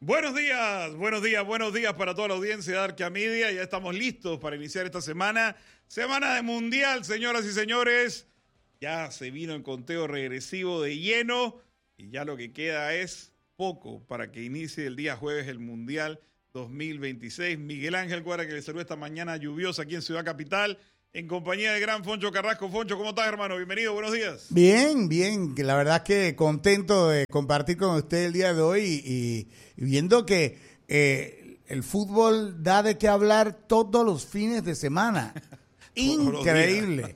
Buenos días para toda la audiencia de Arca Media. Ya estamos listos para iniciar esta semana de Mundial, señoras y señores. Ya se vino el conteo regresivo de lleno y ya lo que queda es poco para que inicie el día jueves el Mundial 2026. Miguel Ángel Guara, que le saluda esta mañana lluviosa aquí en Ciudad Capital, en compañía de gran Foncho Carrasco. Foncho, ¿cómo estás, hermano? Bienvenido, buenos días. Bien, que la verdad es que contento de compartir con usted el día de hoy y viendo que el fútbol da de qué hablar todos los fines de semana. Increíble.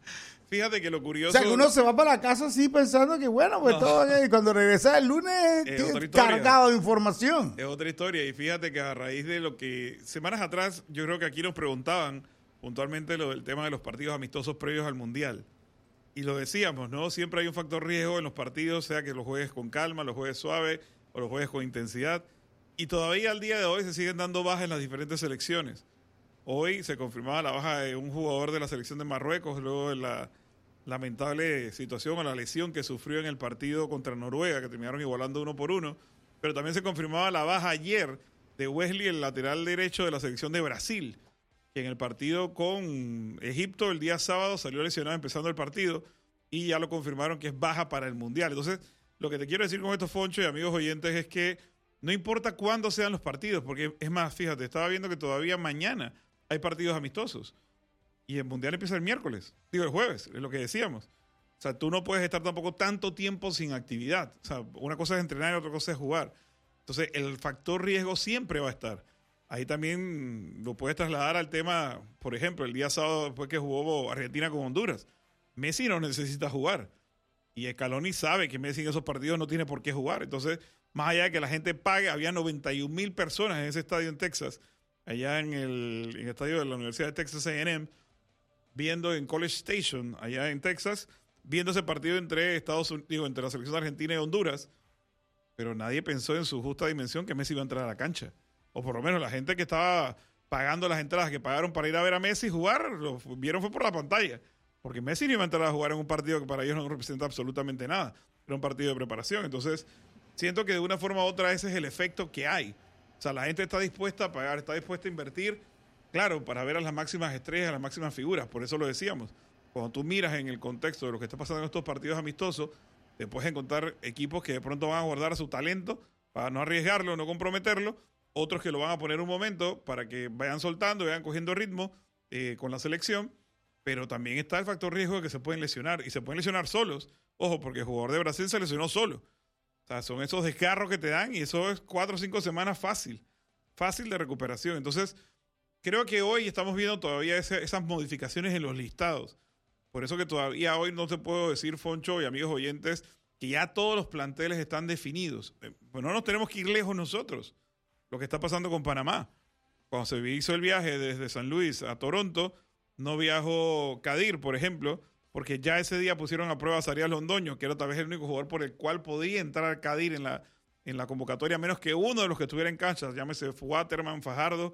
Fíjate que lo curioso... O sea, que uno se va para la casa así pensando que bueno, pues todo bien, y cuando regresa el lunes cargado de información. Es otra historia, y fíjate que a raíz de lo que semanas atrás yo creo que aquí nos preguntaban puntualmente el tema de los partidos amistosos previos al Mundial. Y lo decíamos, ¿no? Siempre hay un factor riesgo en los partidos, sea que los juegues con calma, los juegues suave o los juegues con intensidad. Y todavía al día de hoy se siguen dando bajas en las diferentes selecciones. Hoy se confirmaba la baja de un jugador de la selección de Marruecos, luego de la lamentable situación o la lesión que sufrió en el partido contra Noruega, que terminaron igualando 1-1. Pero también se confirmaba la baja ayer de Wesley, el lateral derecho de la selección de Brasil, que en el partido con Egipto el día sábado salió lesionado empezando el partido y ya lo confirmaron que es baja para el Mundial. Entonces, lo que te quiero decir con esto, Foncho y amigos oyentes, es que no importa cuándo sean los partidos, porque es más, fíjate, estaba viendo que todavía mañana hay partidos amistosos y el Mundial empieza el jueves, es lo que decíamos. O sea, tú no puedes estar tampoco tanto tiempo sin actividad. O sea, una cosa es entrenar y otra cosa es jugar. Entonces, el factor riesgo siempre va a estar. Ahí también lo puedes trasladar al tema, por ejemplo, el día sábado después que jugó Argentina con Honduras. Messi no necesita jugar. Y Scaloni sabe que Messi en esos partidos no tiene por qué jugar. Entonces, más allá de que la gente pague, había 91,000 personas en ese estadio en Texas, allá en el estadio de la Universidad de Texas A&M, viendo en College Station, allá en Texas, viendo ese partido entre entre la selección de Argentina y Honduras. Pero nadie pensó en su justa dimensión que Messi iba a entrar a la cancha. O por lo menos la gente que estaba pagando las entradas que pagaron para ir a ver a Messi jugar, lo vieron fue por la pantalla. Porque Messi no iba a entrar a jugar en un partido que para ellos no representa absolutamente nada. Era un partido de preparación. Entonces, siento que de una forma u otra ese es el efecto que hay. O sea, la gente está dispuesta a pagar, está dispuesta a invertir, claro, para ver a las máximas estrellas, a las máximas figuras. Por eso lo decíamos. Cuando tú miras en el contexto de lo que está pasando en estos partidos amistosos, te puedes encontrar equipos que de pronto van a guardar su talento para no arriesgarlo, no comprometerlo. Otros que lo van a poner un momento para que vayan soltando, vayan cogiendo ritmo con la selección, pero también está el factor riesgo de que se pueden lesionar, y se pueden lesionar solos. Ojo, porque el jugador de Brasil se lesionó solo. O sea, son esos desgarros que te dan y eso es 4 o 5 semanas fácil de recuperación. Entonces, creo que hoy estamos viendo todavía esas modificaciones en los listados. Por eso que todavía hoy no te puedo decir, Foncho y amigos oyentes, que ya todos los planteles están definidos. Pues no nos tenemos que ir lejos nosotros. Lo que está pasando con Panamá. Cuando se hizo el viaje desde San Luis a Toronto, no viajó Kadir, por ejemplo, porque ya ese día pusieron a prueba a Zarías Londoño, que era tal vez el único jugador por el cual podía entrar Kadir en la convocatoria, menos que uno de los que estuviera en cancha, llámese Waterman, Fajardo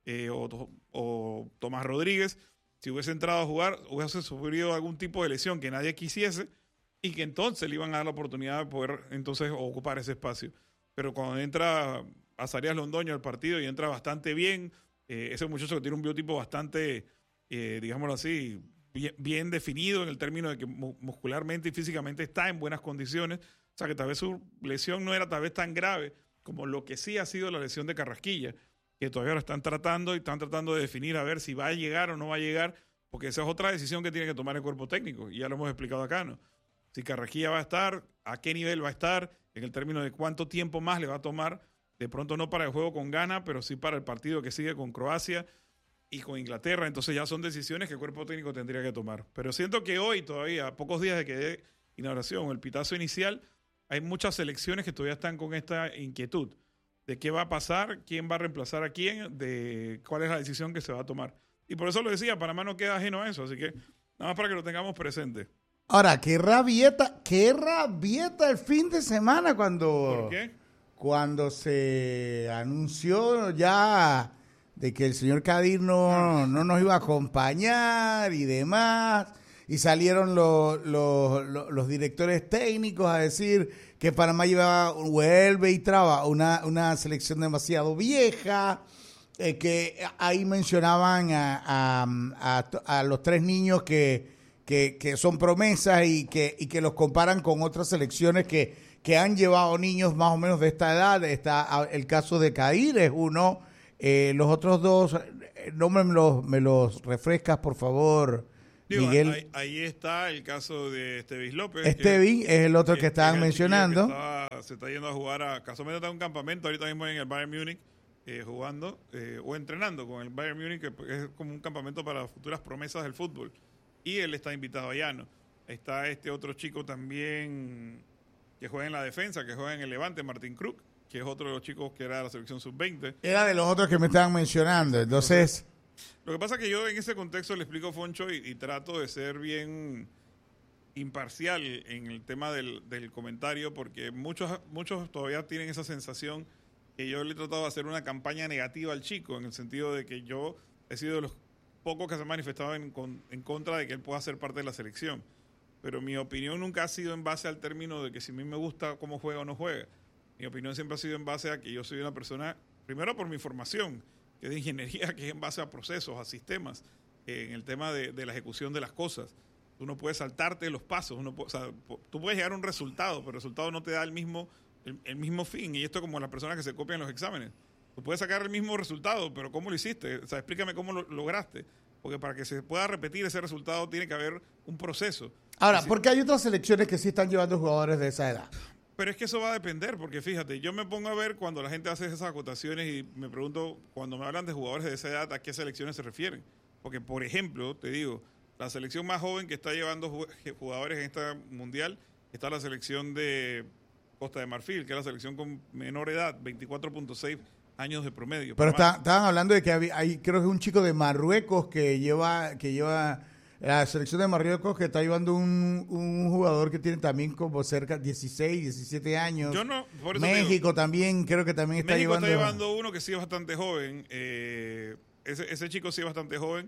o Tomás Rodríguez. Si hubiese entrado a jugar, hubiese sufrido algún tipo de lesión que nadie quisiese y que entonces le iban a dar la oportunidad de poder entonces ocupar ese espacio. Pero cuando entra a Zarías Londoño al partido y entra bastante bien, ese muchacho que tiene un biotipo bastante, digámoslo así, bien definido en el término de que muscularmente y físicamente está en buenas condiciones. O sea que tal vez su lesión no era tal vez tan grave como lo que sí ha sido la lesión de Carrasquilla, que todavía lo están tratando de definir a ver si va a llegar o no va a llegar, porque esa es otra decisión que tiene que tomar el cuerpo técnico, y ya lo hemos explicado acá, ¿no? Si Carrasquilla va a estar, a qué nivel va a estar, en el término de cuánto tiempo más le va a tomar, de pronto no para el juego con Ghana, pero sí para el partido que sigue con Croacia y con Inglaterra. Entonces ya son decisiones que el cuerpo técnico tendría que tomar. Pero siento que hoy todavía, a pocos días de que dé inauguración, el pitazo inicial, hay muchas selecciones que todavía están con esta inquietud de qué va a pasar, quién va a reemplazar a quién, de cuál es la decisión que se va a tomar. Y por eso lo decía, Panamá no queda ajeno a eso, así que nada más para que lo tengamos presente. Ahora, qué rabieta el fin de semana cuando... ¿Por qué? Cuando se anunció ya de que el señor Kadir no nos iba a acompañar y demás, y salieron los directores técnicos a decir que Panamá vuelve y traba una selección demasiado vieja, que ahí mencionaban a los 3 niños que son promesas y que los comparan con otras selecciones que han llevado niños más o menos de esta edad. Está el caso de Cair, es uno. Los otros 2, no me los refrescas, por favor, Miguel. Ahí está el caso de Estevis López. Estevis es el otro que estaban mencionando. Se está yendo a jugar casualmente está en un campamento ahorita mismo en el Bayern Múnich, jugando o entrenando con el Bayern Múnich, que es como un campamento para futuras promesas del fútbol. Y él está invitado allá, ¿no? Está este otro chico también que juega en la defensa, que juega en el Levante, Martín Kruk, que es otro de los chicos que era de la selección sub-20. Era de los otros que me estaban mencionando, entonces... Lo que pasa es que yo en ese contexto le explico a Foncho y trato de ser bien imparcial en el tema del comentario, porque muchos todavía tienen esa sensación que yo le he tratado de hacer una campaña negativa al chico, en el sentido de que yo he sido de los pocos que se han manifestado en contra de que él pueda ser parte de la selección. Pero mi opinión nunca ha sido en base al término de que si a mí me gusta cómo juega o no juega. Mi opinión siempre ha sido en base a que yo soy una persona, primero por mi formación, que es de ingeniería, que es en base a procesos, a sistemas, en el tema de la ejecución de las cosas. Tú no puedes saltarte los pasos, tú puedes llegar a un resultado, pero el resultado no te da el mismo fin. Y esto es como las personas que se copian los exámenes. Tú puedes sacar el mismo resultado, pero ¿cómo lo hiciste? O sea, explícame cómo lo lograste. Porque para que se pueda repetir ese resultado tiene que haber un proceso. Ahora, porque hay otras selecciones que sí están llevando jugadores de esa edad. Pero es que eso va a depender, porque fíjate, yo me pongo a ver cuando la gente hace esas acotaciones y me pregunto, cuando me hablan de jugadores de esa edad, ¿a qué selecciones se refieren? Porque, por ejemplo, te digo, la selección más joven que está llevando jugadores en esta mundial está la selección de Costa de Marfil, que es la selección con menor edad, 24.6 años de promedio. Pero estaban hablando de que hay, creo que un chico de Marruecos que lleva la selección de Marruecos, que está llevando un jugador que tiene también como cerca de 16, 17 años. Yo no, por eso México también, creo que también está México llevando. Está llevando uno que sí es bastante joven. Ese chico sí es bastante joven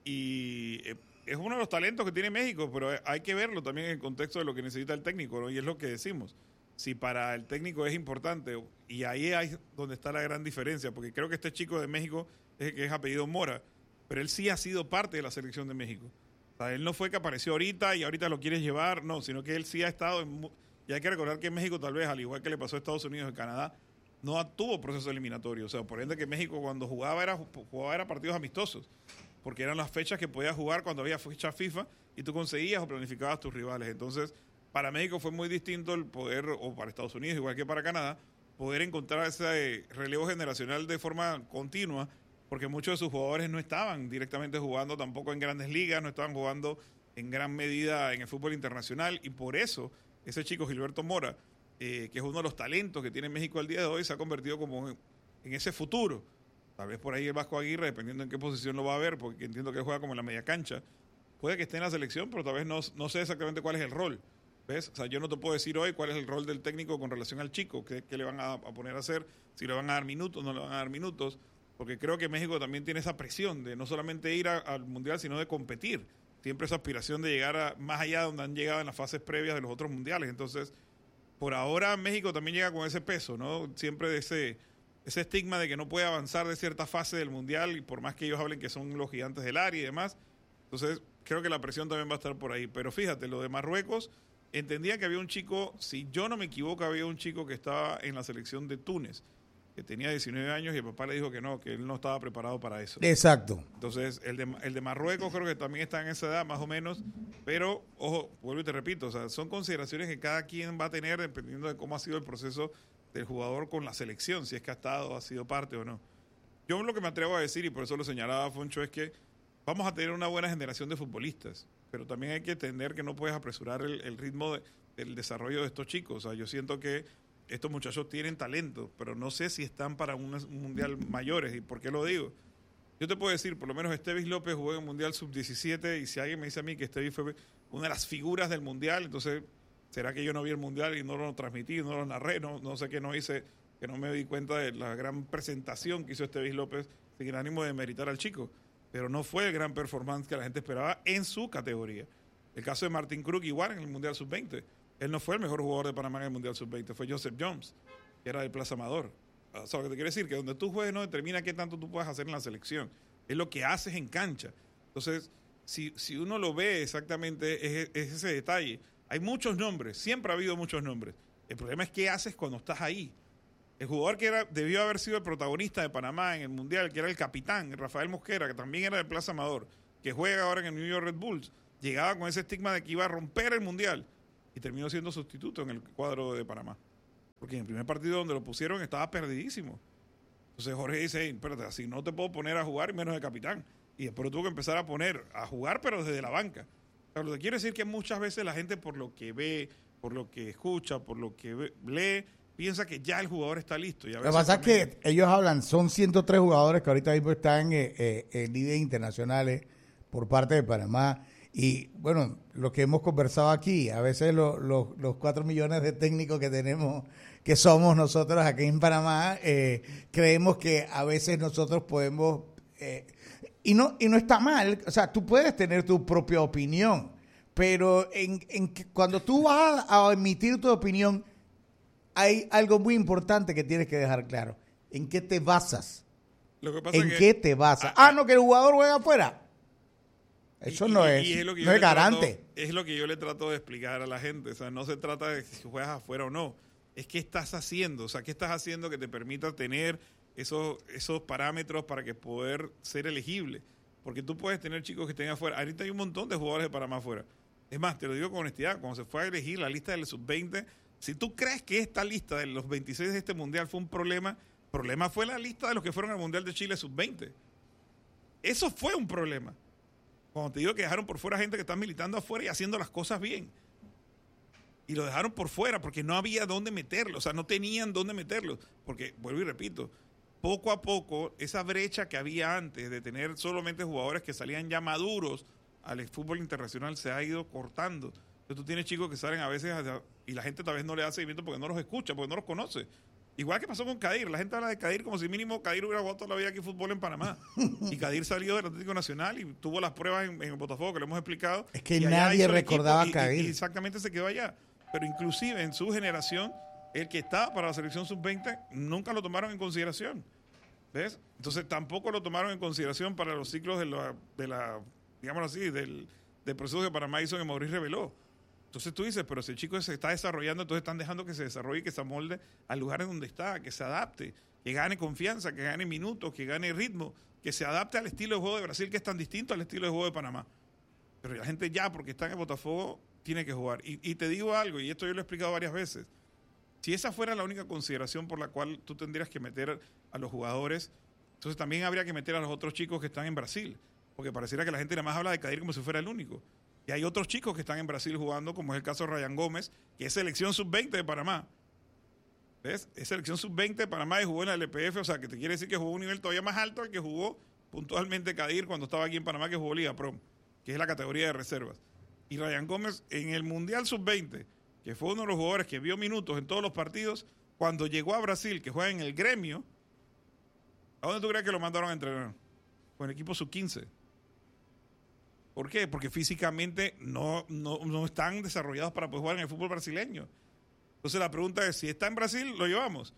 y es uno de los talentos que tiene México, pero hay que verlo también en el contexto de lo que necesita el técnico, ¿no? Y es lo que decimos. Si para el técnico es importante, y ahí es donde está la gran diferencia, porque creo que este chico de México es apellido Mora, pero él sí ha sido parte de la selección de México. O sea, él no fue que apareció ahorita y ahorita lo quieres llevar, no, sino que él sí ha estado y hay que recordar que México tal vez, al igual que le pasó a Estados Unidos y Canadá, no tuvo proceso eliminatorio. O sea, por ende que México cuando jugaba era partidos amistosos, porque eran las fechas que podías jugar cuando había fecha FIFA y tú conseguías o planificabas tus rivales. Entonces, para México fue muy distinto el poder, o para Estados Unidos, igual que para Canadá, poder encontrar ese relevo generacional de forma continua, porque muchos de sus jugadores no estaban directamente jugando tampoco en grandes ligas, no estaban jugando en gran medida en el fútbol internacional, y por eso ese chico Gilberto Mora, que es uno de los talentos que tiene México al día de hoy, se ha convertido como en ese futuro. Tal vez por ahí el Vasco Aguirre, dependiendo en qué posición lo va a ver, porque entiendo que él juega como en la media cancha, puede que esté en la selección, pero tal vez no sé exactamente cuál es el rol. ¿Ves? O sea, yo no te puedo decir hoy cuál es el rol del técnico con relación al chico, qué le van a poner a hacer, si le van a dar minutos, no le van a dar minutos, porque creo que México también tiene esa presión de no solamente ir al Mundial, sino de competir. Siempre esa aspiración de llegar más allá de donde han llegado en las fases previas de los otros mundiales. Entonces, por ahora México también llega con ese peso, ¿no? Siempre de ese estigma de que no puede avanzar de cierta fase del Mundial, y por más que ellos hablen que son los gigantes del área y demás. Entonces, creo que la presión también va a estar por ahí. Pero fíjate, lo de Marruecos, entendía que había un chico, si yo no me equivoco, había un chico que estaba en la selección de Túnez, que tenía 19 años y el papá le dijo que no, que él no estaba preparado para eso. Exacto. Entonces, el de Marruecos creo que también está en esa edad, más o menos, pero, ojo, vuelvo y te repito, o sea, son consideraciones que cada quien va a tener dependiendo de cómo ha sido el proceso del jugador con la selección, si es que ha sido parte o no. Yo lo que me atrevo a decir, y por eso lo señalaba Foncho, es que vamos a tener una buena generación de futbolistas, pero también hay que entender que no puedes apresurar el ritmo del desarrollo de estos chicos. O sea, yo siento que estos muchachos tienen talento, pero no sé si están para un mundial mayores. ¿Y por qué lo digo? Yo te puedo decir, por lo menos Estevis López jugó en un mundial sub-17, y si alguien me dice a mí que Estevis fue una de las figuras del mundial, entonces, ¿será que yo no vi el mundial y no lo transmití, no lo narré? No sé qué no hice, que no me di cuenta de la gran presentación que hizo Estevis López, sin el ánimo de meritar al chico. Pero no fue el gran performance que la gente esperaba en su categoría. El caso de Martín Kruk igual en el Mundial Sub-20. Él no fue el mejor jugador de Panamá en el Mundial Sub-20, fue Joseph Jones, que era del Plaza Amador. O sea, lo que te quiere decir que donde tú juegues no determina qué tanto tú puedes hacer en la selección. Es lo que haces en cancha. Entonces, si uno lo ve exactamente, es ese detalle. Hay muchos nombres, siempre ha habido muchos nombres. El problema es qué haces cuando estás ahí. El jugador que debió haber sido el protagonista de Panamá en el Mundial, que era el capitán, Rafael Mosquera, que también era del Plaza Amador, que juega ahora en el New York Red Bulls, llegaba con ese estigma de que iba a romper el Mundial y terminó siendo sustituto en el cuadro de Panamá. Porque en el primer partido donde lo pusieron estaba perdidísimo. Entonces Jorge dice, hey, espérate, así no te puedo poner a jugar menos de capitán. Y después tuvo que empezar a poner a jugar, pero desde la banca. Pero lo que quiero decir es que muchas veces la gente por lo que ve, por lo que escucha, por lo que lee, piensa que ya el jugador está listo. Y a veces lo que pasa es que ellos hablan, son 103 jugadores que ahorita mismo están en líderes internacionales por parte de Panamá. Y bueno, lo que hemos conversado aquí, a veces los 4 millones de técnicos que tenemos, que somos nosotros aquí en Panamá, creemos que a veces nosotros podemos, y no está mal, o sea, tú puedes tener tu propia opinión, pero cuando tú vas a emitir tu opinión, hay algo muy importante que tienes que dejar claro. ¿En qué te basas? Lo que pasa ¿En es que, qué te basas? No, que el jugador juega afuera. Eso no es garante. Es lo que yo le trato de explicar a la gente. O sea, no se trata de si juegas afuera o no. Es qué estás haciendo. O sea, qué estás haciendo que te permita tener esos parámetros para que poder ser elegible. Porque tú puedes tener chicos que estén afuera. Ahorita hay un montón de jugadores de Panamá afuera. Es más, te lo digo con honestidad. Cuando se fue a elegir la lista del sub-20, si tú crees que esta lista de los 26 de este mundial fue un problema fue la lista de los que fueron al Mundial de Chile sub-20. Eso fue un problema. Cuando te digo que dejaron por fuera gente que está militando afuera y haciendo las cosas bien. Y lo dejaron por fuera porque no había dónde meterlo. O sea, no tenían dónde meterlo. Porque, vuelvo y repito, poco a poco, esa brecha que había antes de tener solamente jugadores que salían ya maduros al fútbol internacional se ha ido cortando. Entonces tú tienes chicos que salen a veces y la gente tal vez no le da seguimiento porque no los escucha, porque no los conoce. Igual que pasó con Kadir. La gente habla de Kadir como si mínimo Kadir hubiera jugado toda la vida aquí fútbol en Panamá. Y Kadir salió del Atlético Nacional y tuvo las pruebas en el Botafogo, que lo hemos explicado. Es que nadie recordaba a Kadir. Y exactamente se quedó allá. Pero inclusive en su generación, el que estaba para la selección sub-20 nunca lo tomaron en consideración. ¿Ves? Entonces tampoco lo tomaron en consideración para los ciclos de la digámoslo así, del proceso que Panamá hizo en Mauricio Reveló. Entonces tú dices, pero si el chico se está desarrollando, entonces están dejando que se desarrolle, que se amolde al lugar en donde está, que se adapte, que gane confianza, que gane minutos, que gane ritmo, que se adapte al estilo de juego de Brasil, que es tan distinto al estilo de juego de Panamá. Pero la gente ya, porque está en el Botafogo, tiene que jugar. Y te digo algo, y esto yo lo he explicado varias veces, si esa fuera la única consideración por la cual tú tendrías que meter a los jugadores, entonces también habría que meter a los otros chicos que están en Brasil, porque pareciera que la gente nada más habla de Kadir como si fuera el único. Y hay otros chicos que están en Brasil jugando, como es el caso de Ryan Gómez, que es selección sub-20 de Panamá. ¿Ves? Es selección sub-20 de Panamá y jugó en la LPF, o sea, que te quiere decir que jugó a un nivel todavía más alto al que jugó puntualmente Kadir cuando estaba aquí en Panamá, que jugó Liga Prom, que es la categoría de reservas. Y Ryan Gómez en el Mundial sub-20, que fue uno de los jugadores que vio minutos en todos los partidos, cuando llegó a Brasil, que juega en el Gremio, ¿a dónde tú crees que lo mandaron a entrenar? Con el equipo sub-15. ¿Por qué? Porque físicamente no están desarrollados para poder jugar en el fútbol brasileño. Entonces la pregunta es, si está en Brasil, ¿lo llevamos?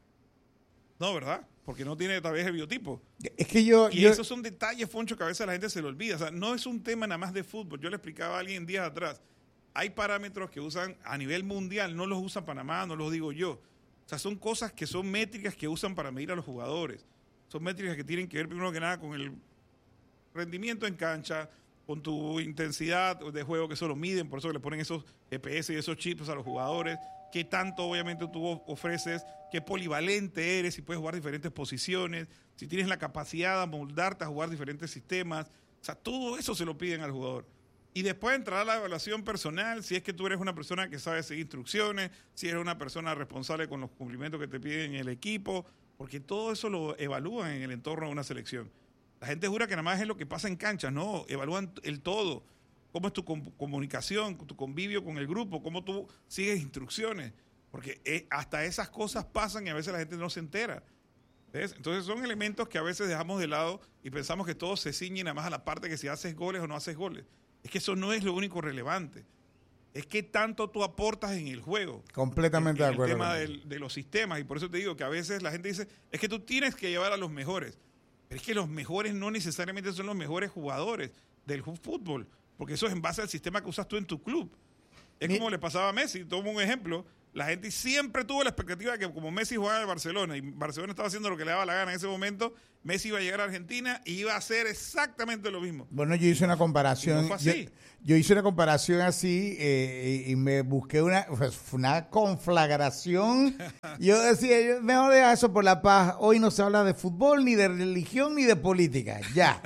No, ¿verdad? Porque no tiene tal vez el biotipo. Es que esos son detalles, Foncho, que a veces a la gente se le olvida. O sea, no es un tema nada más de fútbol. Yo le explicaba a alguien días atrás. Hay parámetros que usan a nivel mundial, no los usa Panamá, no los digo yo. O sea, son cosas que son métricas que usan para medir a los jugadores. Son métricas que tienen que ver primero que nada con el rendimiento en cancha, con tu intensidad de juego, que eso lo miden, por eso le ponen esos GPS y esos chips a los jugadores, qué tanto obviamente tú ofreces, qué polivalente eres, si puedes jugar diferentes posiciones, si tienes la capacidad de amoldarte a jugar diferentes sistemas, o sea, todo eso se lo piden al jugador. Y después entrará la evaluación personal, si es que tú eres una persona que sabe seguir instrucciones, si eres una persona responsable con los cumplimientos que te piden en el equipo, porque todo eso lo evalúan en el entorno de una selección. La gente jura que nada más es lo que pasa en cancha, no, evalúan el todo. Cómo es tu comunicación, tu convivio con el grupo, cómo tú sigues instrucciones. Porque hasta esas cosas pasan y a veces la gente no se entera. ¿Ves? Entonces son elementos que a veces dejamos de lado y pensamos que todo se ciñe nada más a la parte que si haces goles o no haces goles. Es que eso no es lo único relevante. es qué tanto tú aportas en el juego. Completamente de acuerdo. El tema de los sistemas, y por eso te digo que a veces la gente dice, es que tú tienes que llevar a los mejores. Pero es que los mejores no necesariamente son los mejores jugadores del fútbol, porque eso es en base al sistema que usas tú en tu club. Es como le pasaba a Messi, tomo un ejemplo. La gente siempre tuvo la expectativa de que como Messi jugaba en Barcelona y Barcelona estaba haciendo lo que le daba la gana en ese momento, Messi iba a llegar a Argentina y iba a hacer exactamente lo mismo. Bueno, yo hice una comparación. No fue así. Yo hice una comparación así y me busqué una conflagración. Yo decía, mejor deja eso por la paz. Hoy no se habla de fútbol, ni de religión, ni de política. Ya.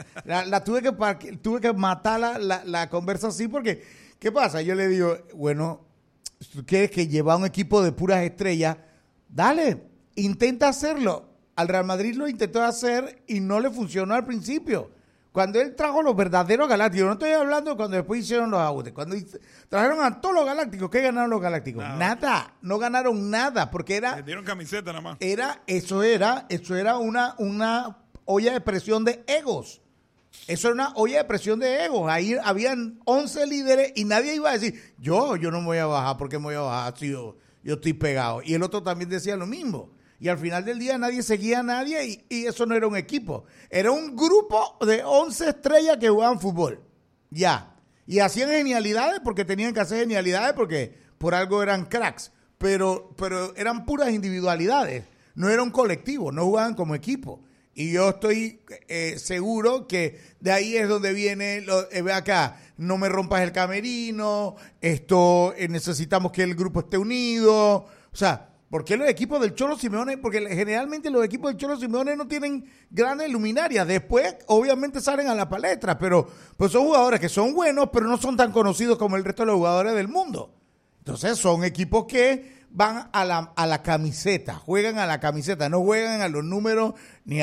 Tuve que matar la conversa así porque, ¿qué pasa? Yo le digo, bueno, si tú quieres que lleva un equipo de puras estrellas, dale, intenta hacerlo. Al Real Madrid lo intentó hacer y no le funcionó al principio. Cuando él trajo los verdaderos galácticos, no estoy hablando cuando después hicieron los ajustes, cuando trajeron a todos los galácticos, ¿qué ganaron los galácticos? Nada, no ganaron nada, porque era... Les dieron camiseta nada más. Eso era una olla de presión de egos. Eso era una olla de presión de egos. Ahí habían 11 líderes y nadie iba a decir, yo no me voy a bajar, ¿por qué me voy a bajar? Si yo estoy pegado. Y el otro también decía lo mismo. Y al final del día nadie seguía a nadie y eso no era un equipo. Era un grupo de 11 estrellas que jugaban fútbol. Ya. Y hacían genialidades porque tenían que hacer genialidades porque por algo eran cracks. Pero eran puras individualidades. No era un colectivo, no jugaban como equipo. Y yo estoy seguro que de ahí es donde viene, ve acá, no me rompas el camerino, necesitamos que el grupo esté unido. O sea, ¿por qué los equipos del Cholo Simeone? Porque generalmente los equipos del Cholo Simeone no tienen grandes luminarias. Después, obviamente, salen a la palestra, pero pues son jugadores que son buenos, pero no son tan conocidos como el resto de los jugadores del mundo. Entonces, son equipos que van a la camiseta, juegan a la camiseta, no juegan a los números ni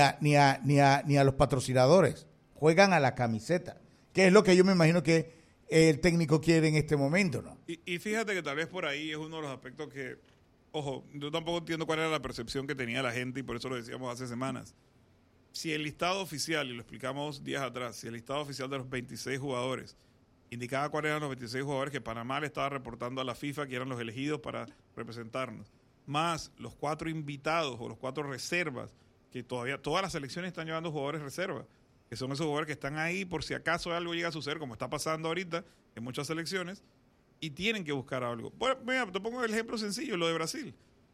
a los patrocinadores, juegan a la camiseta, que es lo que yo me imagino que el técnico quiere en este momento, ¿no? Y fíjate que tal vez por ahí es uno de los aspectos que, ojo, yo tampoco entiendo cuál era la percepción que tenía la gente y por eso lo decíamos hace semanas. Si el listado oficial, y lo explicamos días atrás, si el listado oficial de los 26 jugadores indicaba cuáles eran los 26 jugadores que Panamá le estaba reportando a la FIFA, que eran los elegidos para representarnos, más los 4 invitados o los 4 reservas, que todavía todas las selecciones están llevando jugadores reservas, que son esos jugadores que están ahí por si acaso algo llega a suceder, como está pasando ahorita en muchas selecciones, y tienen que buscar algo. Bueno, mira, te pongo el ejemplo sencillo, lo de Brasil.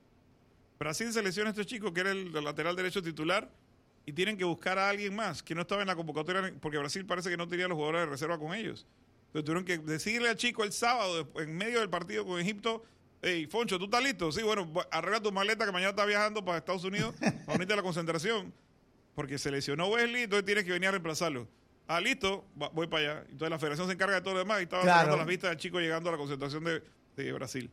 Brasil selecciona a este chico que era el lateral derecho titular y tienen que buscar a alguien más que no estaba en la convocatoria porque Brasil parece que no tenía los jugadores de reserva con ellos. Entonces tuvieron que decirle al chico el sábado, en medio del partido con Egipto, hey, Foncho, ¿tú estás listo? Sí, bueno, arregla tu maleta que mañana estás viajando para Estados Unidos para unirte a la concentración. Porque se lesionó Wesley, entonces tienes que venir a reemplazarlo. Ah, listo, voy para allá. Entonces la federación se encarga de todo lo demás y estaba sacando las vistas del chico llegando a la concentración de Brasil.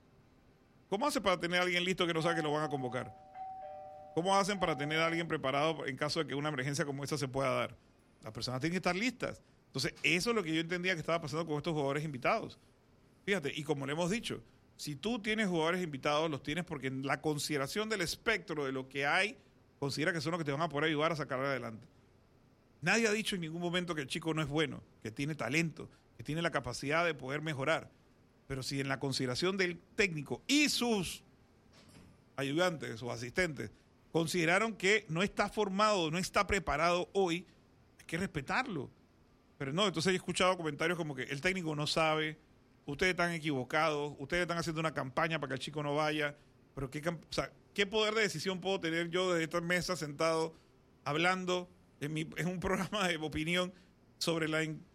¿Cómo hace para tener a alguien listo que no sabe que lo van a convocar? ¿Cómo hacen para tener a alguien preparado en caso de que una emergencia como esta se pueda dar? Las personas tienen que estar listas. Entonces, eso es lo que yo entendía que estaba pasando con estos jugadores invitados. Fíjate, y como le hemos dicho, si tú tienes jugadores invitados, los tienes porque en la consideración del espectro de lo que hay, considera que son los que te van a poder ayudar a sacar adelante. Nadie ha dicho en ningún momento que el chico no es bueno, que tiene talento, que tiene la capacidad de poder mejorar. Pero si en la consideración del técnico y sus ayudantes o asistentes consideraron que no está formado, no está preparado hoy, hay que respetarlo. Pero no, entonces he escuchado comentarios como que el técnico no sabe, ustedes están equivocados, ustedes están haciendo una campaña para que el chico no vaya. Pero ¿qué poder de decisión puedo tener yo desde esta mesa sentado hablando en un programa de opinión sobre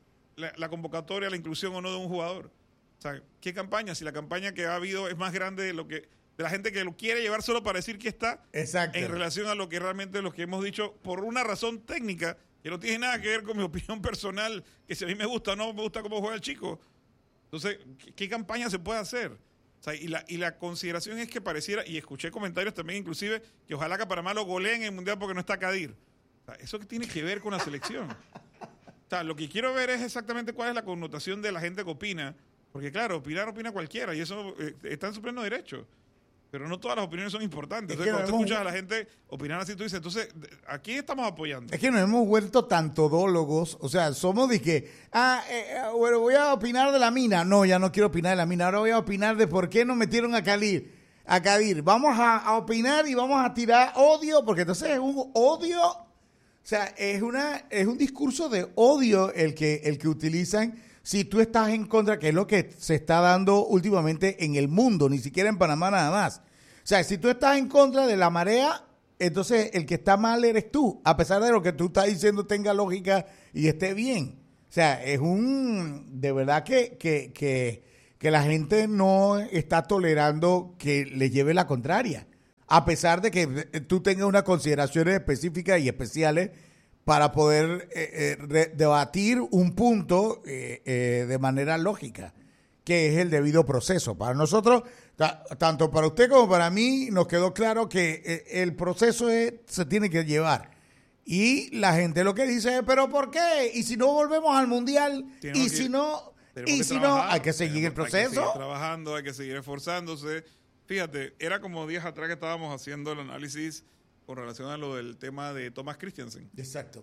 la convocatoria, la inclusión o no de un jugador? O sea, ¿qué campaña? Si la campaña que ha habido es más grande de la gente que lo quiere llevar solo para decir que está. Exacto. En relación a lo que realmente lo que hemos dicho por una razón técnica que no tiene nada que ver con mi opinión personal, que si a mí me gusta o no me gusta cómo juega el chico. Entonces, ¿qué campaña se puede hacer? O sea, y la consideración es que pareciera, y escuché comentarios también inclusive, que ojalá que a Panamá lo goleen en el Mundial porque no está Kadir. O sea, ¿eso qué tiene que ver con la selección? O sea, lo que quiero ver es exactamente cuál es la connotación de la gente que opina, porque claro, opina cualquiera, y eso está en su pleno derecho. Pero no todas las opiniones son importantes. Es Entonces, que cuando tú no hemos- escuchas a la gente opinar así, tú dices, entonces, ¿a quién estamos apoyando? Es que nos hemos vuelto tan todólogos, o sea, somos de que, bueno, voy a opinar de la mina. No, ya no quiero opinar de la mina, ahora voy a opinar de por qué nos metieron a Kadir. Vamos a opinar y vamos a tirar odio, porque entonces es un odio, o sea, es un discurso de odio el que utilizan si tú estás en contra, que es lo que se está dando últimamente en el mundo, ni siquiera en Panamá nada más. O sea, si tú estás en contra de la marea, entonces el que está mal eres tú, a pesar de lo que tú estás diciendo tenga lógica y esté bien. O sea, de verdad que la gente no está tolerando que le lleve la contraria, a pesar de que tú tengas unas consideraciones específicas y especiales para poder debatir un punto de manera lógica, que es el debido proceso. Para nosotros, tanto para usted como para mí, nos quedó claro que el proceso se tiene que llevar. Y la gente lo que dice es, ¿pero por qué? ¿Y si no volvemos al Mundial? ¿Y si no? ¿Y si no? Hay que seguir el proceso. Hay que seguir trabajando, hay que seguir esforzándose. Fíjate, era como días atrás que estábamos haciendo el análisis con relación a lo del tema de Thomas Christiansen. Exacto.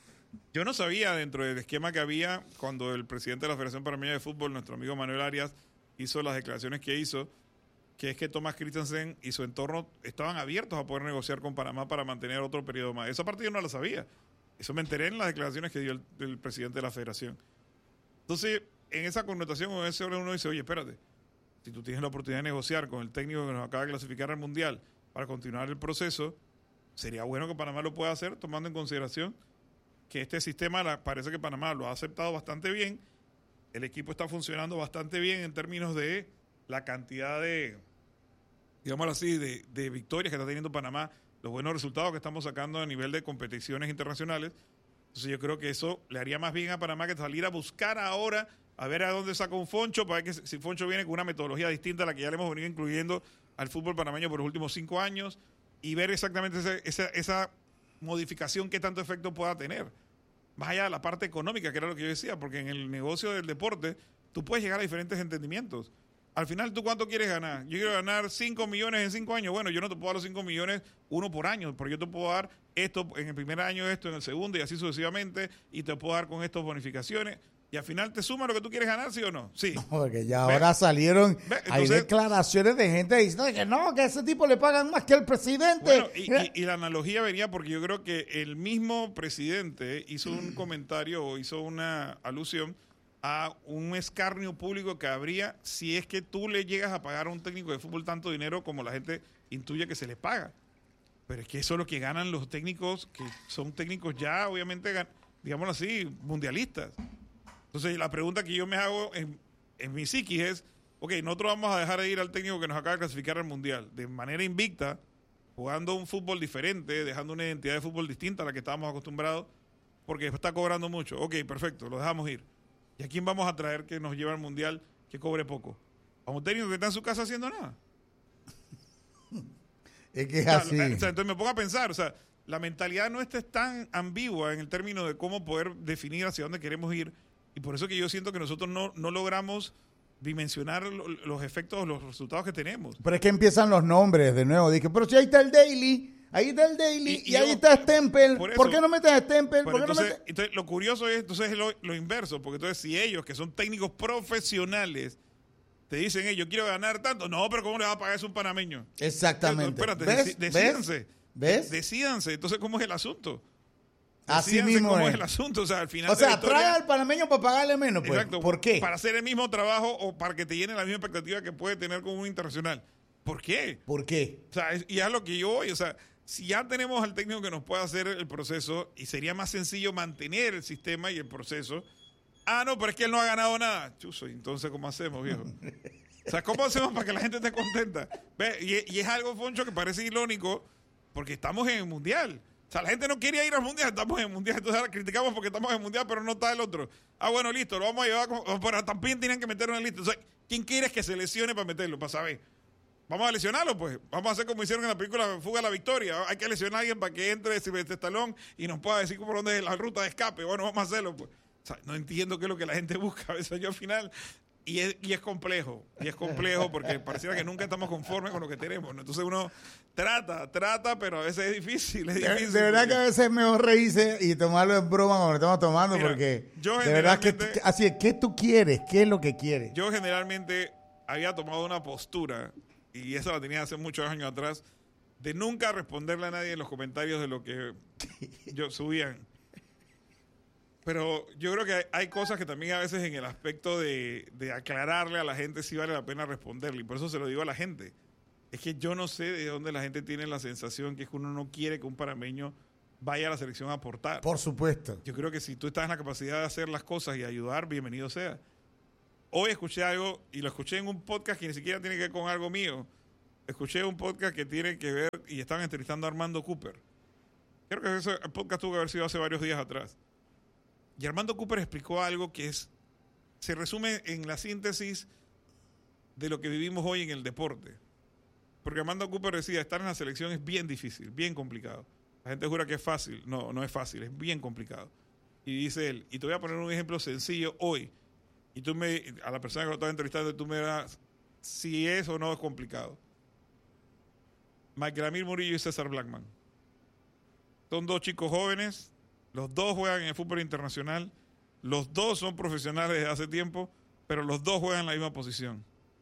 Yo no sabía dentro del esquema que había cuando el presidente de la Federación Panameña de Fútbol, nuestro amigo Manuel Arias, hizo las declaraciones que hizo, que es que Thomas Christiansen y su entorno estaban abiertos a poder negociar con Panamá para mantener otro periodo más. Esa parte yo no la sabía. Eso me enteré en las declaraciones que dio el presidente de la Federación. Entonces, en esa connotación, en ese orden uno dice, oye, espérate, si tú tienes la oportunidad de negociar con el técnico que nos acaba de clasificar al Mundial para continuar el proceso, sería bueno que Panamá lo pueda hacer, tomando en consideración que este sistema, parece que Panamá lo ha aceptado bastante bien, el equipo está funcionando bastante bien en términos de la cantidad de, digámoslo así, de victorias que está teniendo Panamá, los buenos resultados que estamos sacando a nivel de competiciones internacionales. Entonces yo creo que eso le haría más bien a Panamá que salir a buscar ahora, a ver a dónde saca un Foncho, para ver que si Foncho viene con una metodología distinta a la que ya le hemos venido incluyendo al fútbol panameño por los últimos 5 años, y ver exactamente esa modificación que tanto efecto pueda tener. Más allá de la parte económica, que era lo que yo decía, porque en el negocio del deporte tú puedes llegar a diferentes entendimientos. Al final, ¿tú cuánto quieres ganar? Yo quiero ganar 5 millones en 5 años. Bueno, yo no te puedo dar los 5 millones uno por año, porque yo te puedo dar esto en el primer año, esto en el segundo y así sucesivamente, y te puedo dar con estas bonificaciones. Y al final te suma lo que tú quieres ganar, ¿sí o no? Sí. No, porque ya ahora salieron, hay Entonces, declaraciones de gente diciendo que no, que a ese tipo le pagan más que el presidente. Bueno, y la analogía venía porque yo creo que el mismo presidente hizo un comentario o hizo una alusión a un escarnio público que habría si es que tú le llegas a pagar a un técnico de fútbol tanto dinero como la gente intuye que se les paga. Pero es que eso es lo que ganan los técnicos, que son técnicos ya, obviamente, digámoslo así, mundialistas. Entonces, la pregunta que yo me hago en mi psiquis es, ok, nosotros vamos a dejar de ir al técnico que nos acaba de clasificar al Mundial de manera invicta, jugando un fútbol diferente, dejando una identidad de fútbol distinta a la que estábamos acostumbrados, porque está cobrando mucho. Ok, perfecto, lo dejamos ir. ¿Y a quién vamos a traer que nos lleve al Mundial que cobre poco? ¿A un técnico que está en su casa haciendo nada? Es que es así. Entonces me pongo a pensar, la mentalidad nuestra es tan ambigua en el término de cómo poder definir hacia dónde queremos ir, y por eso que yo siento que nosotros no logramos dimensionar los efectos, los resultados que tenemos. Pero es que empiezan los nombres de nuevo. Dije, pero si ahí está el Daily, y ahí está Stempel. ¿Por qué no metes a Stempel? Entonces, lo curioso es lo inverso, porque entonces si ellos, que son técnicos profesionales, te dicen, yo quiero ganar tanto, no, pero ¿cómo le va a pagar eso a un panameño? Exactamente. Espérate, decídanse. ¿Ves? Decídanse. Entonces, ¿cómo es el asunto? Así mismo cómo es el asunto, al final trae al panameño para pagarle menos, pues. Exacto. ¿Por qué? Para hacer el mismo trabajo o para que te llene la misma expectativa que puede tener con un internacional. ¿Por qué? ¿Por qué? Y es lo que yo voy, si ya tenemos al técnico que nos puede hacer el proceso y sería más sencillo mantener el sistema y el proceso. No, pero es que él no ha ganado nada. Chuzo, entonces, ¿cómo hacemos, viejo? ¿Cómo hacemos para que la gente esté contenta? ¿Ve? Y es algo, Foncho, que parece irónico porque estamos en el Mundial. La gente no quería ir al Mundial, estamos en el Mundial. Entonces ahora criticamos porque estamos en el Mundial, pero no está el otro. Bueno, listo, lo vamos a llevar. Pero también tienen que meterlo en la lista. ¿Quién quieres que se lesione para meterlo, para saber? Vamos a lesionarlo, pues. Vamos a hacer como hicieron en la película Fuga a la Victoria. Hay que lesionar a alguien para que entre Sylvester Stallone y nos pueda decir por dónde es la ruta de escape. Bueno, vamos a hacerlo, pues. No entiendo qué es lo que la gente busca. A veces yo al final Y es complejo porque pareciera que nunca estamos conformes con lo que tenemos, ¿no? Entonces uno trata, pero a veces es difícil. De verdad que a veces es mejor reírse y tomarlo en broma como lo estamos tomando, mira, porque yo de verdad que así es, ¿qué tú quieres? ¿Qué es lo que quieres? Yo generalmente había tomado una postura, y esa la tenía hace muchos años atrás, de nunca responderle a nadie en los comentarios de lo que yo subían. Pero yo creo que hay cosas que también a veces en el aspecto de aclararle a la gente sí vale la pena responderle. Y por eso se lo digo a la gente. Es que yo no sé de dónde la gente tiene la sensación que es que uno no quiere que un panameño vaya a la selección a aportar. Por supuesto. Yo creo que si tú estás en la capacidad de hacer las cosas y ayudar, bienvenido sea. Hoy escuché algo, y lo escuché en un podcast que ni siquiera tiene que ver con algo mío. Escuché un podcast que tiene que ver, y estaban entrevistando a Armando Cooper. Creo que ese podcast tuvo que haber sido hace varios días atrás. Y Armando Cooper explicó algo que se resume en la síntesis de lo que vivimos hoy en el deporte. Porque Armando Cooper decía, estar en la selección es bien difícil, bien complicado. La gente jura que es fácil. No, no es fácil, es bien complicado. Y dice él, y te voy a poner un ejemplo sencillo hoy. Y tú a la persona que lo estaba entrevistando, tú me das si es o no es complicado. Mike Murillo y César Blackman. Son dos chicos jóvenes. Los dos juegan en el fútbol internacional, los dos son profesionales desde hace tiempo, pero los dos juegan en la misma posición.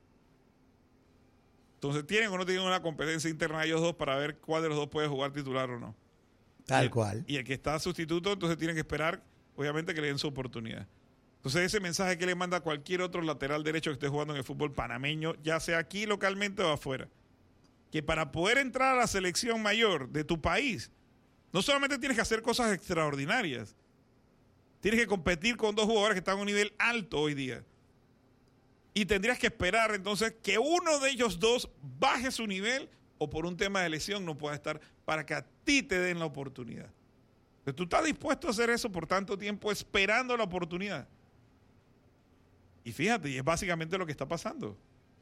Entonces, ¿tienen o no tienen una competencia interna ellos dos para ver cuál de los dos puede jugar titular o no? Tal cual. Y el que está sustituto, entonces tienen que esperar, obviamente, que le den su oportunidad. Entonces, ese mensaje que le manda cualquier otro lateral derecho que esté jugando en el fútbol panameño, ya sea aquí localmente o afuera, que para poder entrar a la selección mayor de tu país, no solamente tienes que hacer cosas extraordinarias, tienes que competir con dos jugadores que están a un nivel alto hoy día. Y tendrías que esperar entonces que uno de ellos dos baje su nivel o por un tema de lesión no pueda estar para que a ti te den la oportunidad. Entonces, tú estás dispuesto a hacer eso por tanto tiempo esperando la oportunidad. Y fíjate, y es básicamente lo que está pasando.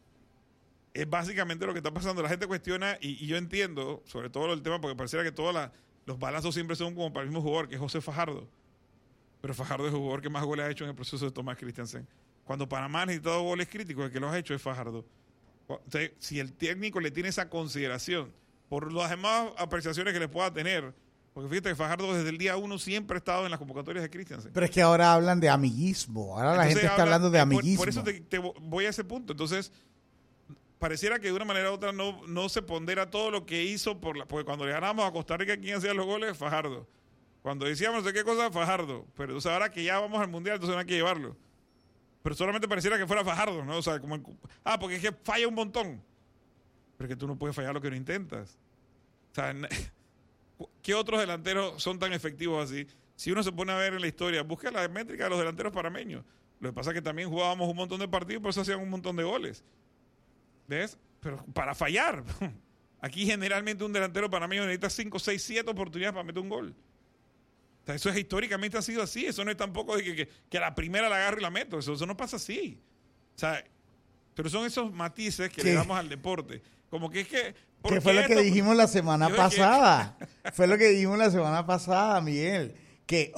Es básicamente lo que está pasando. La gente cuestiona, y yo entiendo, sobre todo el tema, porque pareciera que los balazos siempre son como para el mismo jugador, que es José Fajardo. Pero Fajardo es el jugador que más goles ha hecho en el proceso de Tomás Christiansen. Cuando Panamá ha necesitado goles críticos, el que los ha hecho es Fajardo. Entonces, si el técnico le tiene esa consideración, por las demás apreciaciones que le pueda tener, porque fíjate que Fajardo desde el día 1 siempre ha estado en las convocatorias de Christiansen. Pero es que ahora hablan de amiguismo. Ahora la gente está hablando de amiguismo. Por eso te voy a ese punto. Entonces, pareciera que de una manera u otra no se pondera todo lo que hizo, porque cuando le ganamos a Costa Rica, ¿quién hacía los goles? Fajardo. Cuando decíamos de qué cosa, Fajardo. Pero entonces ahora que ya vamos al Mundial, entonces no hay que llevarlo. Pero solamente pareciera que fuera Fajardo, ¿no? O sea, porque es que falla un montón. Pero es que tú no puedes fallar lo que no intentas. O sea, ¿qué otros delanteros son tan efectivos así? Si uno se pone a ver en la historia, busca la métrica de los delanteros panameños. Lo que pasa es que también jugábamos un montón de partidos y por eso hacían un montón de goles. ¿Ves? Pero para fallar. Aquí generalmente un delantero panameño necesita 5, 6, 7 oportunidades para meter un gol. O sea, eso históricamente ha sido así. Eso no es tampoco de que a la primera la agarro y la meto. Eso no pasa así. O sea, pero son esos matices que le damos al deporte. Como que es que... Que fue lo que dijimos la semana pasada. Fue lo que dijimos la semana pasada, Miguel. Que,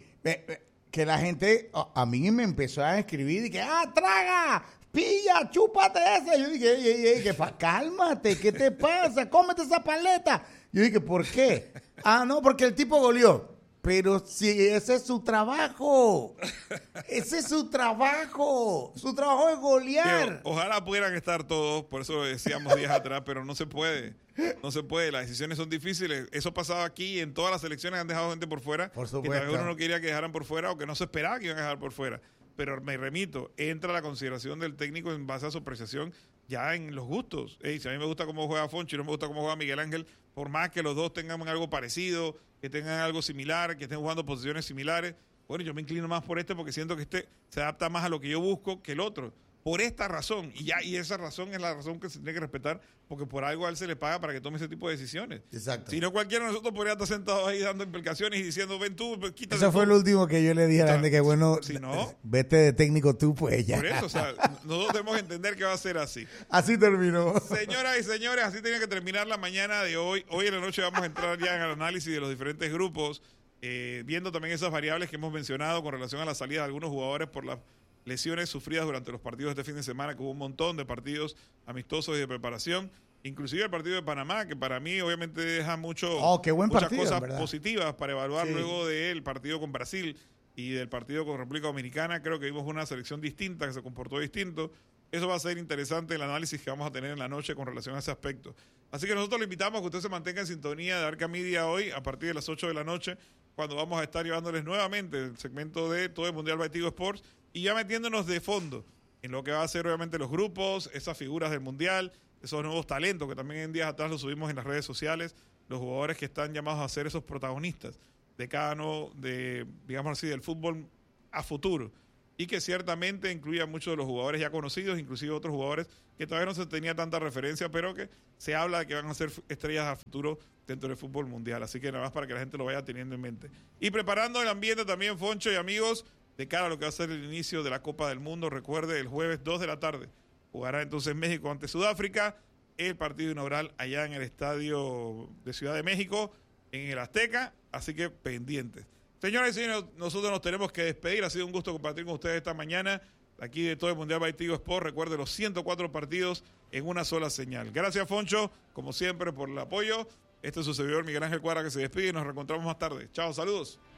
que la gente a mí me empezó a escribir y que, traga, pilla, chúpate ese. Yo dije, cálmate, ¿qué te pasa? Cómete esa paleta. Yo dije, ¿por qué? No, porque el tipo goleó. Pero si ese es su trabajo. Ese es su trabajo. Su trabajo es golear. Ojalá pudieran estar todos, por eso lo decíamos días atrás, pero no se puede. No se puede, las decisiones son difíciles. Eso pasaba aquí, en todas las selecciones han dejado gente por fuera. Por supuesto. Que tal vez uno no quería que dejaran por fuera o que no se esperaba que iban a dejar por fuera. Pero me remito, entra la consideración del técnico en base a su apreciación ya en los gustos. Si a mí me gusta cómo juega Fonchi, no me gusta cómo juega Miguel Ángel, por más que los dos tengan algo parecido, que tengan algo similar, que estén jugando posiciones similares, bueno, yo me inclino más por porque siento que se adapta más a lo que yo busco que el otro. Por esta razón, y esa razón es la razón que se tiene que respetar, porque por algo a él se le paga para que tome ese tipo de decisiones. Exacto. Si no, cualquiera de nosotros podría estar sentado ahí dando implicaciones y diciendo, ven tú, quítate. Eso fue lo último que yo le dije a la gente, que bueno, si no, vete de técnico tú, pues ya. Por eso, o sea, nosotros tenemos que entender que va a ser así. Así terminó. Señoras y señores, así tiene que terminar la mañana de hoy. Hoy en la noche vamos a entrar ya en el análisis de los diferentes grupos, viendo también esas variables que hemos mencionado con relación a la salida de algunos jugadores por lesiones sufridas durante los partidos de este fin de semana, que hubo un montón de partidos amistosos y de preparación, inclusive el partido de Panamá, que para mí obviamente deja muchas cosas positivas para evaluar luego del partido con Brasil y del partido con República Dominicana. Creo que vimos una selección distinta, que se comportó distinto. Eso va a ser interesante el análisis que vamos a tener en la noche con relación a ese aspecto. Así que nosotros le invitamos a que usted se mantenga en sintonía de Arca Media hoy a partir de las 8 de la noche, cuando vamos a estar llevándoles nuevamente el segmento de todo el Mundial by Tigo Sports y ya metiéndonos de fondo en lo que va a ser obviamente los grupos, esas figuras del Mundial, esos nuevos talentos que también en días atrás los subimos en las redes sociales, los jugadores que están llamados a ser esos protagonistas de cada uno, digamos así, del fútbol a futuro. Y que ciertamente incluye a muchos de los jugadores ya conocidos, inclusive otros jugadores que todavía no se tenía tanta referencia, pero que se habla de que van a ser estrellas a futuro dentro del fútbol mundial. Así que nada más para que la gente lo vaya teniendo en mente. Y preparando el ambiente también, Foncho y amigos, de cara a lo que va a ser el inicio de la Copa del Mundo. Recuerde, el jueves 2 de la tarde jugará entonces México ante Sudáfrica, el partido inaugural allá en el estadio de Ciudad de México, en el Azteca, así que pendientes. Señoras y señores, nosotros nos tenemos que despedir. Ha sido un gusto compartir con ustedes esta mañana, aquí de todo el Mundial by Tigo Sport. Recuerde los 104 partidos en una sola señal. Gracias, Foncho, como siempre, por el apoyo. Este es su servidor Miguel Ángel Cuadra, que se despide y nos reencontramos más tarde. Chao, saludos.